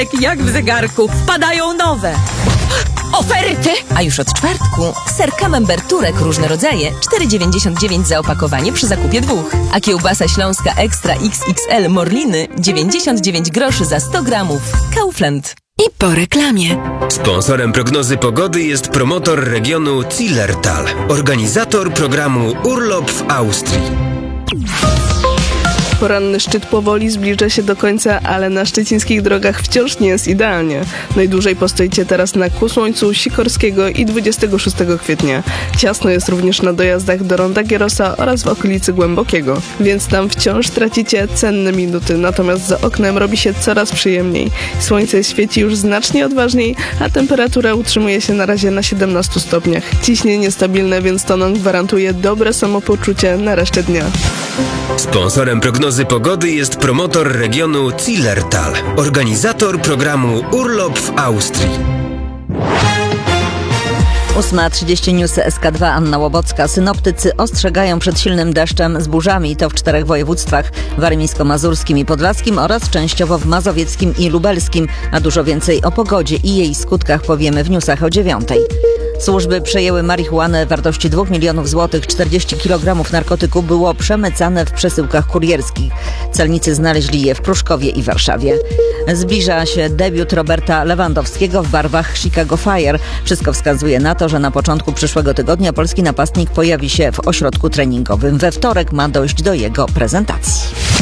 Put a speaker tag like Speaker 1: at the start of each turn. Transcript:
Speaker 1: Jak w zegarku, wpadają nowe. Oferty!
Speaker 2: A już od czwartku ser Camembert Turek różne rodzaje 4,99 za opakowanie przy zakupie 2. A kiełbasa śląska Ekstra XXL Morliny 99 groszy za 100 gramów. Kaufland.
Speaker 3: I po reklamie.
Speaker 4: Sponsorem prognozy pogody jest promotor regionu Zillertal, organizator programu Urlop w Austrii.
Speaker 5: Poranny szczyt powoli zbliża się do końca, ale na szczecińskich drogach wciąż nie jest idealnie. Najdłużej postoicie teraz na Kusłońcu, Sikorskiego i 26 kwietnia. Ciasno jest również na dojazdach do Ronda Gierosa oraz w okolicy Głębokiego, więc tam wciąż tracicie cenne minuty, natomiast za oknem robi się coraz przyjemniej. Słońce świeci już znacznie odważniej, a temperatura utrzymuje się na razie na 17 stopniach. Ciśnienie stabilne, więc to nam gwarantuje dobre samopoczucie na resztę dnia.
Speaker 4: Sponsorem prognozy pogody jest promotor regionu Zillertal, organizator programu Urlop w Austrii.
Speaker 6: 8:30 News SK2, Anna Łobocka. Synoptycy ostrzegają przed silnym deszczem z burzami. To w 4 województwach: warmińsko-mazurskim i podlaskim oraz częściowo w mazowieckim i lubelskim. A dużo więcej o pogodzie i jej skutkach powiemy w newsach o 9:00. Służby przejęły marihuanę wartości 2 milionów złotych. 40 kg narkotyku było przemycane w przesyłkach kurierskich. Celnicy znaleźli je w Pruszkowie i Warszawie. Zbliża się debiut Roberta Lewandowskiego w barwach Chicago Fire. Wszystko wskazuje na to, że na początku przyszłego tygodnia polski napastnik pojawi się w ośrodku treningowym. We wtorek ma dojść do jego prezentacji.